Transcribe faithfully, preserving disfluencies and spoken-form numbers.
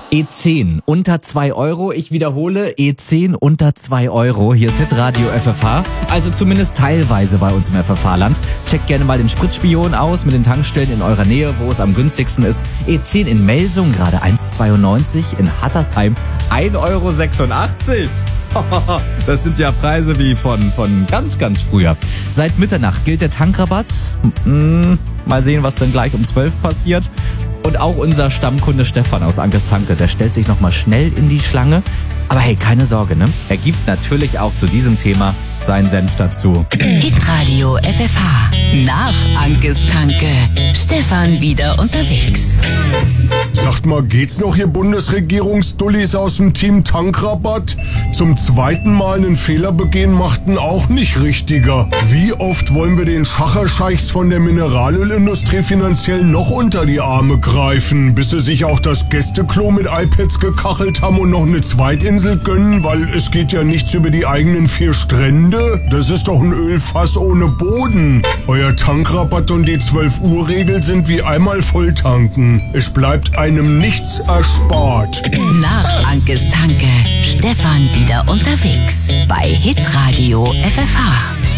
E zehn unter zwei Euro. Ich wiederhole, E zehn unter zwei Euro. Hier ist Hitradio F F H. Also zumindest teilweise bei uns im F F H-Land. Checkt gerne mal den Spritspion aus mit den Tankstellen in eurer Nähe, wo es am günstigsten ist. E zehn in Melsung gerade eins Komma zweiundneunzig. In Hattersheim ein Euro sechsundachtzig. Das sind ja Preise wie von, von ganz, ganz früher. Seit Mitternacht gilt der Tankrabatt. Hm, mal sehen, was dann gleich um zwölf passiert. Und auch unser Stammkunde Stefan aus Ankes Tanke, der stellt sich nochmal schnell in die Schlange. Aber hey, keine Sorge, ne? Er gibt natürlich auch zu diesem Thema seinen Senf dazu. Hitradio F F H. Nach Ankes Tanke. Stefan wieder unterwegs. Sagt mal, geht's noch, ihr Bundesregierungsdullis aus dem Team Tankrabatt? Zum zweiten Mal einen Fehler begehen machten auch nicht richtiger. Wie oft wollen wir den Schacherscheichs von der Mineralölindustrie finanziell noch unter die Arme greifen, bis sie sich auch das Gästeklo mit iPads gekachelt haben und noch eine Zweitinsel gönnen, weil es geht ja nichts über die eigenen vier Strände? Das ist doch ein Ölfass ohne Boden. Euer Tankrabatt und die zwölf Uhr Regel sind wie einmal volltanken. Es bleibt einem nichts erspart. Nach Ankes Tanke. Stefan wieder unterwegs bei Hitradio F F H.